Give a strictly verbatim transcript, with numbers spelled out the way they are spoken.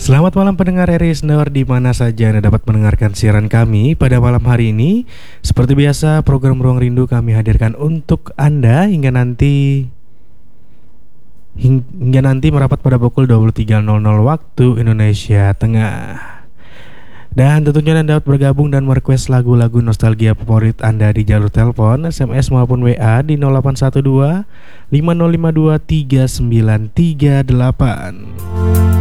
Selamat malam pendengar R I Snor di mana saja Anda dapat mendengarkan siaran kami pada malam hari ini. Seperti biasa, program Ruang Rindu kami hadirkan untuk Anda hingga nanti hingga nanti merapat pada pukul dua puluh tiga nol nol waktu Indonesia Tengah. Dan tentunya Anda dapat bergabung dan merequest lagu-lagu nostalgia favorit Anda di jalur telepon, S M S maupun W A di nol delapan satu dua lima nol lima dua tiga sembilan tiga delapan.